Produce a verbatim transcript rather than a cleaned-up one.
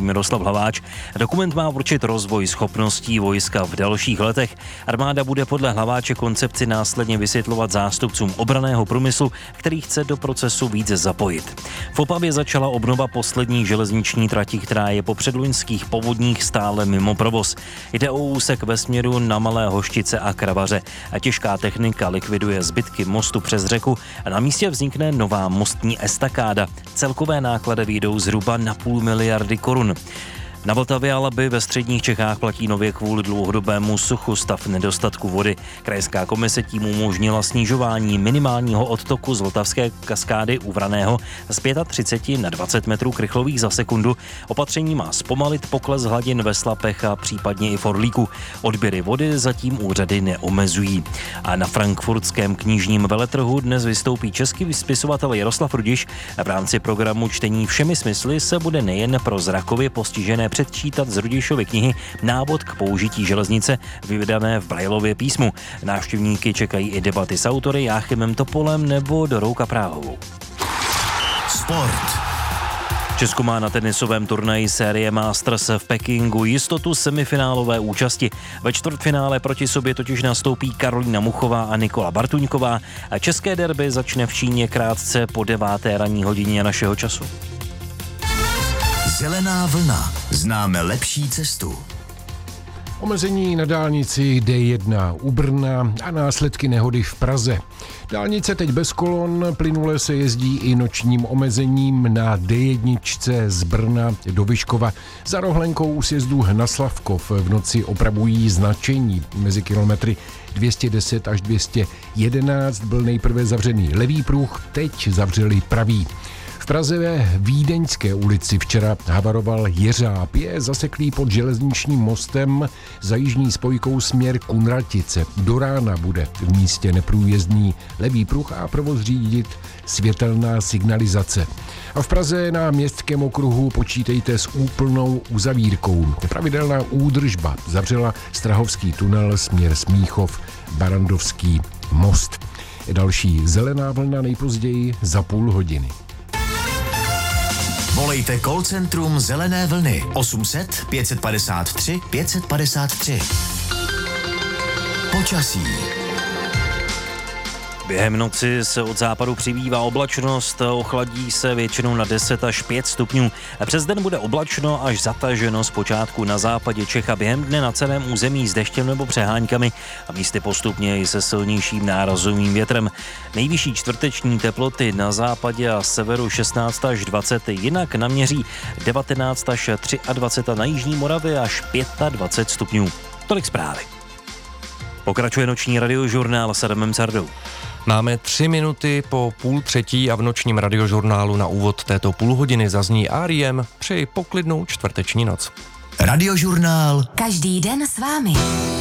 Miroslav Hlaváč. Dokument má určit rozvoj schopností vojska v dalších letech. Armáda bude podle Hlaváče koncepci následně vysvětlovat zástupcům obranného průmyslu, který chce do procesu více zapojit. V Opavě začala obnova poslední železniční trati, která je po předloňských povodních stále mimo provoz. Jde o úsek ve směru na Malé Hoštice a Kravaře. A těžká technika likviduje zbytky mostu přes řeku a na místě vznikne nová mostní estakáda. Celkové náklady vyjdou zhruba na půl miliardy korun. Na Vltavě a Labi ve středních Čechách platí nově kvůli dlouhodobému suchu stav nedostatku vody. Krajská komise tím umožnila snižování minimálního odtoku z Vltavské kaskády u Vraného z třicet pět na dvacet metrů krychlových za sekundu. Opatření má zpomalit pokles hladin ve Slapech a případně i v Orlíku. Odběry vody zatím úřady neomezují. A na frankfurtském knižním veletrhu dnes vystoupí český spisovatel Jaroslav Rudiš. V rámci programu Čtení všemi smysly se bude nejen pro zrakově postižené předčítat z Rudišovy knihy Návod k použití železnice, vydané v Brailově písmu. Návštěvníky čekají i debaty s autory Jáchymem Topolem nebo Dorou Kapráhovou. Sport. Česko má na tenisovém turnaji série Masters v Pekingu jistotu semifinálové účasti. Ve čtvrtfinále proti sobě totiž nastoupí Karolína Muchová a Nikola Bartuňková a české derby začne v Číně krátce po deváté ranní hodině našeho času. Zelená vlna. Známe lepší cestu. Omezení na dálnici D jedna u Brna a následky nehody v Praze. Dálnice teď bez kolon, plynule se jezdí i nočním omezením na D jedna z Brna do Vyškova. Za rohlenkou u sjezdu na Slavkov v noci opravují značení. Mezi kilometry dvě stě deset až dvě stě jedenáct byl nejprve zavřený levý pruh, teď zavřeli pravý. V Praze ve Vídeňské ulici včera havaroval jeřáb. Je zaseklý pod železničním mostem za jižní spojkou směr Kunratice. Do rána bude v místě neprůjezdný levý pruh a provoz řídit světelná signalizace. A v Praze na Městském okruhu počítejte s úplnou uzavírkou. Pravidelná údržba zavřela Strahovský tunel směr Smíchov, Barandovský most. Další zelená vlna nejpozději za půl hodiny. Volejte call centrum Zelené vlny osm set pět padesát tři pět padesát tři. Počasí. Během noci se od západu přibývá oblačnost, ochladí se většinou na deset až pět stupňů. Přes den bude oblačno až zataženo zpočátku na západě Čech a během dne na celém území s deštěm nebo přeháňkami a místy postupně i se silnějším nárazovým větrem. Nejvyšší čtvrteční teploty na západě a severu šestnáct až dvacet, jinak naměří devatenáct až dvacet tři a na jižní Moravě až dvacet pět stupňů. Tolik zprávy. Pokračuje noční radiožurnál s Adamem Sardou. Máme tři minuty po půl třetí a v nočním radiožurnálu na úvod této půlhodiny zazní R E M. Přeji poklidnou čtvrteční noc. Radiožurnál. Každý den s vámi.